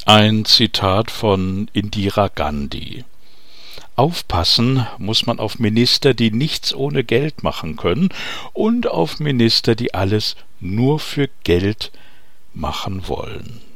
Ein Zitat von Indira Gandhi. Aufpassen muss man auf Minister, die nichts ohne Geld machen können, und auf Minister, die alles nur für Geld machen wollen.